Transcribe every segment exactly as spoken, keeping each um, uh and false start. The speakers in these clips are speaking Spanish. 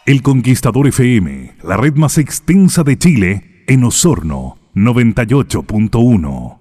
El Conquistador F M, la red más extensa de Chile, en Osorno, noventa y ocho punto uno.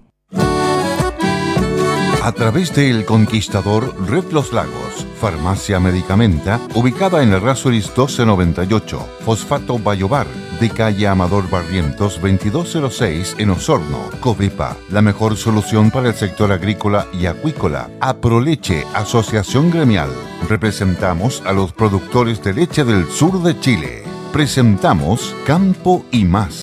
A través de El Conquistador, Red Los Lagos, Farmacia Medicamenta, ubicada en Errázuriz doce noventa y ocho, Fosfato Bayobar, de calle Amador Barrientos veintidós cero seis en Osorno, Covepa, la mejor solución para el sector agrícola y acuícola. Aproleche, Asociación Gremial. Representamos a los productores de leche del sur de Chile. Presentamos Campo y Más.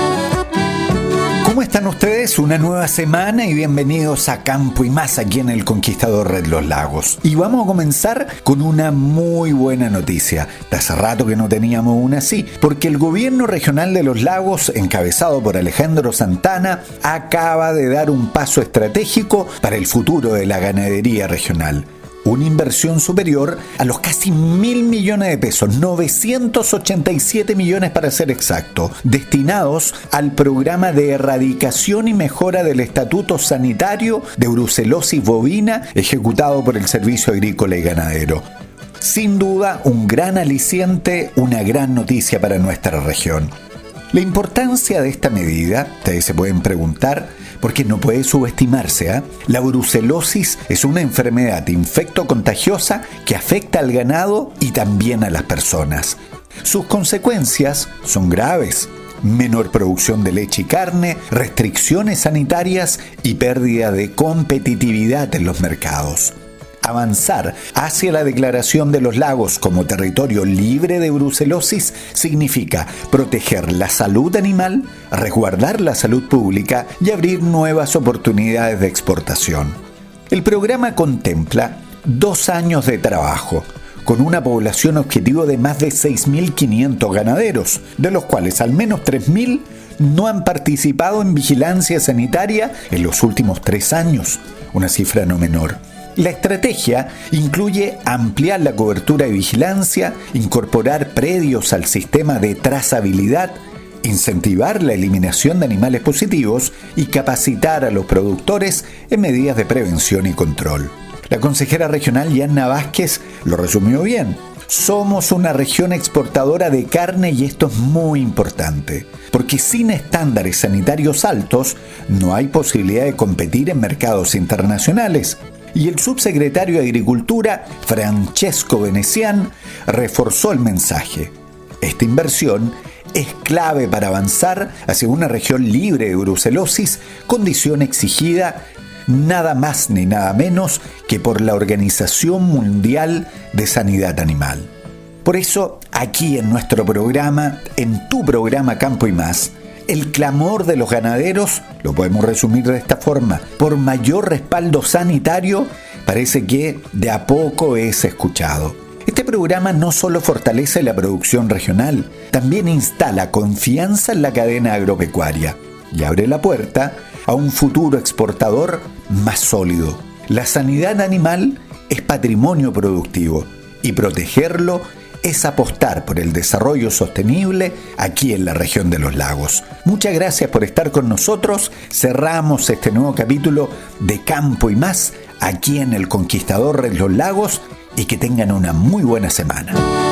¿Cómo están ustedes? Una nueva semana y bienvenidos a Campo y Más aquí en El Conquistador Red Los Lagos. Y vamos a comenzar con una muy buena noticia. De hace rato que no teníamos una así, porque el gobierno regional de Los Lagos, encabezado por Alejandro Santana, acaba de dar un paso estratégico para el futuro de la ganadería regional. Una inversión superior a los casi mil millones de pesos, novecientos ochenta y siete millones para ser exacto, destinados al programa de erradicación y mejora del estatuto sanitario de brucelosis bovina ejecutado por el Servicio Agrícola y Ganadero. Sin duda, un gran aliciente, una gran noticia para nuestra región. La importancia de esta medida, ustedes se pueden preguntar, porque no puede subestimarse. ¿eh? La brucelosis es una enfermedad infectocontagiosa que afecta al ganado y también a las personas. Sus consecuencias son graves: menor producción de leche y carne, restricciones sanitarias y pérdida de competitividad en los mercados. Avanzar hacia la declaración de Los Lagos como territorio libre de brucelosis significa proteger la salud animal, resguardar la salud pública y abrir nuevas oportunidades de exportación. El programa contempla dos años de trabajo, con una población objetivo de más de seis mil quinientos ganaderos, de los cuales al menos tres mil no han participado en vigilancia sanitaria en los últimos tres años, una cifra no menor. La estrategia incluye ampliar la cobertura de vigilancia, incorporar predios al sistema de trazabilidad, incentivar la eliminación de animales positivos y capacitar a los productores en medidas de prevención y control. La consejera regional Yanna Vázquez lo resumió bien. Somos una región exportadora de carne y esto es muy importante, porque sin estándares sanitarios altos no hay posibilidad de competir en mercados internacionales. Y el subsecretario de Agricultura, Francesco Venecian, reforzó el mensaje. Esta inversión es clave para avanzar hacia una región libre de brucelosis, condición exigida nada más ni nada menos que por la Organización Mundial de Sanidad Animal. Por eso, aquí en nuestro programa, en tu programa Campo y Más, el clamor de los ganaderos, lo podemos resumir de esta forma: por mayor respaldo sanitario, parece que de a poco es escuchado. Este programa no solo fortalece la producción regional, también instala confianza en la cadena agropecuaria y abre la puerta a un futuro exportador más sólido. La sanidad animal es patrimonio productivo y protegerlo es apostar por el desarrollo sostenible aquí en la región de Los Lagos. Muchas gracias por estar con nosotros. Cerramos este nuevo capítulo de Campo y Más aquí en El Conquistador Red Los Lagos y que tengan una muy buena semana.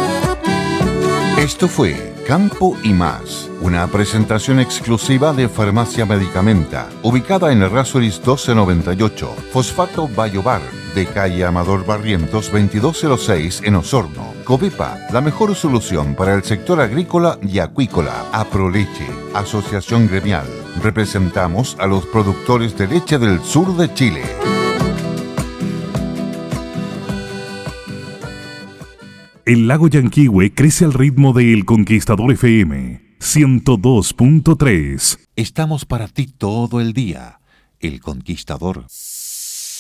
Esto fue Campo y Más, una presentación exclusiva de Farmacia Medicamenta, ubicada en Errázuriz doce noventa y ocho, Fosfato Bayobar, de calle Amador Barrientos veintidós cero seis en Osorno, Covepa, la mejor solución para el sector agrícola y acuícola. Aproleche, Asociación Gremial. Representamos a los productores de leche del sur de Chile. El lago Yanquihue crece al ritmo de El Conquistador F M ciento dos punto tres. Estamos para ti todo el día. El Conquistador.